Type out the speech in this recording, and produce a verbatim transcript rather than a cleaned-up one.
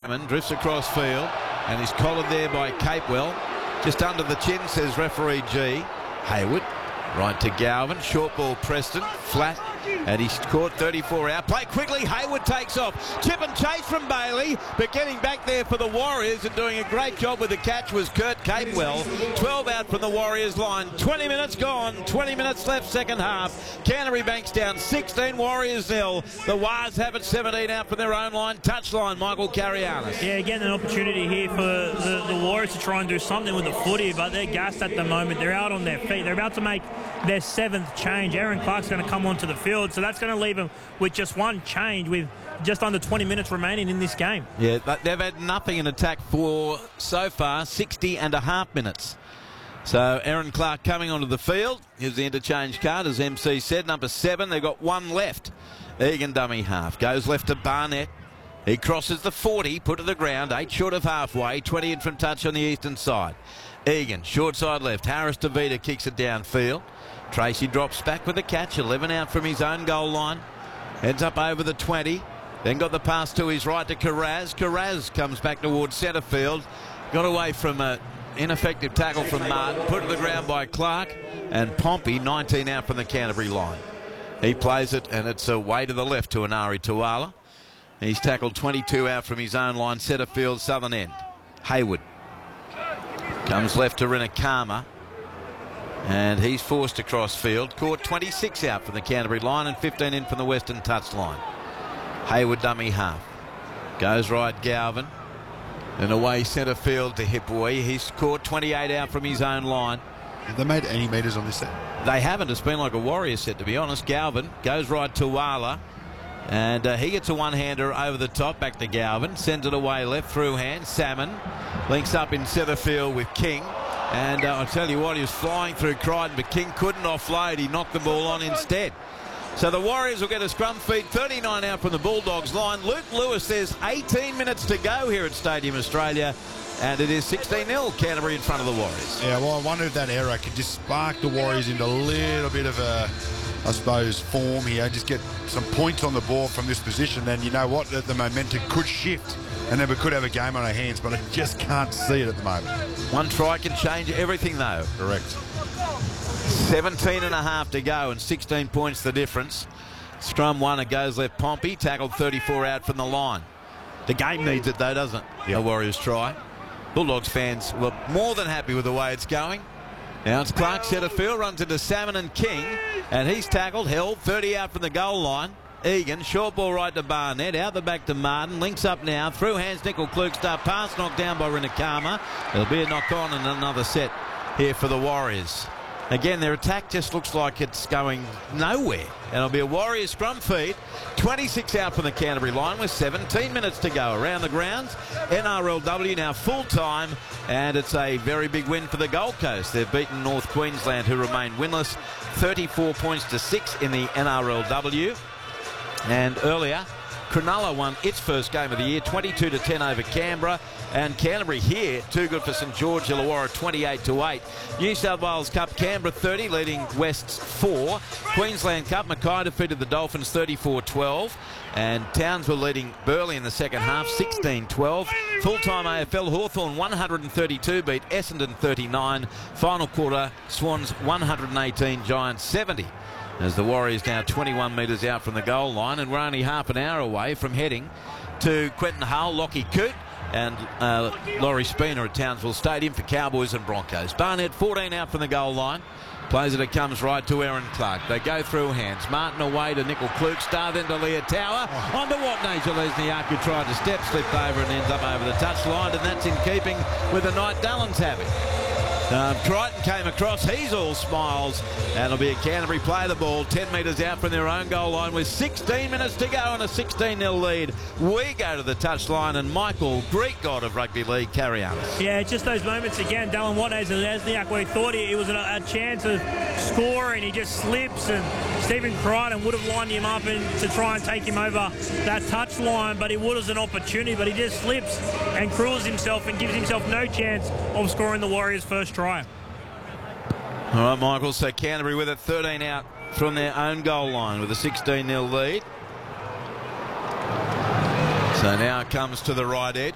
Salmon drifts across field and is collared there by Capewell. Just under the chin, says referee G. Hayward, right to Galvin. Short ball Preston, flat. And he's caught thirty-four out. Play quickly. Hayward takes off. Chip and chase from Bailey. But getting back there for the Warriors and doing a great job with the catch was Kurt Capewell. twelve out from the Warriors line. twenty minutes gone. twenty minutes left second half. Canterbury Banks down sixteen. Warriors nil. The Wars have it seventeen out from their own line. Touchline Michael Carianis. Yeah, again an opportunity here for the, the Warriors to try and do something with the footy. But they're gassed at the moment. They're out on their feet. They're about to make their seventh change. Aaron Clark's going to come onto the field. So that's going to leave them with just one change with just under twenty minutes remaining in this game. Yeah, they've had nothing in attack for, so far, sixty and a half minutes. So Aaron Clark coming onto the field. Here's the interchange card, as M C said. Number seven, they've got one left. Egan dummy half. Goes left to Barnett. He crosses the forty, put to the ground, eight short of halfway, twenty in from touch on the eastern side. Egan, short side left. Harris DeVita kicks it downfield. Tracy drops back with the catch, eleven out from his own goal line. Ends up over the twenty. Then got the pass to his right to Carraz. Carraz comes back towards centre field. Got away from an ineffective tackle from Martin. Put to the ground by Clark. And Pompey, nineteen out from the Canterbury line. He plays it, and it's away to the left to Anari Tuala. He's tackled twenty-two out from his own line, centre field, southern end. Hayward comes left to Rinakama. And he's forced to cross field. Caught twenty-six out from the Canterbury line and fifteen in from the western touch line. Hayward dummy half. Goes right Galvin. And away centre field to Hipwee. He's caught twenty-eight out from his own line. Have they made any metres on this set? They haven't. It's been like a Warrior set, to be honest. Galvin goes right to Wala. And uh, he gets a one-hander over the top. Back to Galvin. Sends it away left through hand. Salmon links up in centre field with King. And uh, I'll tell you what, he was flying through Crichton, but King couldn't offload. He knocked the ball on instead. So the Warriors will get a scrum feed, thirty-nine out from the Bulldogs line. Luke Lewis says eighteen minutes to go here at Stadium Australia. And it is sixteen nil, Canterbury in front of the Warriors. Yeah, well, I wonder if that error could just spark the Warriors into a little bit of a, I suppose, form here. Just get some points on the ball from this position. Then you know what, the, the momentum could shift. And then we could have a game on our hands, but I just can't see it at the moment. One try can change everything, though. Correct. seventeen and a half to go and sixteen points the difference. Scrum one, it goes left. Pompey tackled thirty-four out from the line. The game needs it, though, doesn't it? Yep. The Warriors try. Bulldogs fans were more than happy with the way it's going. Now it's Clark centre field, runs into Salmon and King, and he's tackled, held, thirty out from the goal line. Egan, short ball right to Barnett, out the back to Martin, links up now, through hands Nickel Klukstar, pass knocked down by Rinakama. There'll be a knock on and another set here for the Warriors. Again, their attack just looks like it's going nowhere. And it'll be a Warriors scrum feed. twenty-six out from the Canterbury line with seventeen minutes to go. Around the grounds, N R L W now full time, and it's a very big win for the Gold Coast. They've beaten North Queensland, who remain winless, thirty-four points to six in the N R L W. And earlier, Cronulla won its first game of the year, twenty-two to ten over Canberra. And Canterbury here, too good for St George Illawarra, twenty-eight to eight. New South Wales Cup, Canberra thirty, leading Wests four. Queensland Cup, Mackay defeated the Dolphins thirty-four twelve. And Townsville leading Burleigh in the second half, sixteen twelve. Full-time A F L, Hawthorn one hundred thirty-two beat Essendon thirty-nine. Final quarter, Swans one hundred eighteen, Giants seventy. As the Warriors now twenty-one metres out from the goal line, and we're only half an hour away from heading to Quentin Hull, Lockie Coote and uh, Laurie Spina at Townsville Stadium for Cowboys and Broncos. Barnett fourteen out from the goal line. Plays it, it comes right to Aaron Clark. They go through hands. Martin away to Nickel Klukstar, then to Leah Tower. Oh. On to Watney Lesniak, who tried to step, slipped over and ends up over the touchline, and that's in keeping with the night Dallins having. Um, Crichton came across, he's all smiles, and it'll be a Canterbury play the ball ten metres out from their own goal line with sixteen minutes to go and a sixteen nil lead. We go to the touchline, and Michael, Greek god of rugby league, Carianis. Yeah, just those moments again, Dallin Watney and Lesniak, where he thought he, it was a, a chance of scoring, he just slips, and Stephen Crichton would have lined him up and, to try and take him over that touchline, but it was an opportunity, but he just slips and cruels himself and gives himself no chance of scoring the Warriors' first try. All right, Michael, so Canterbury with it, thirteen out from their own goal line with a sixteen nil lead. So now it comes to the right edge.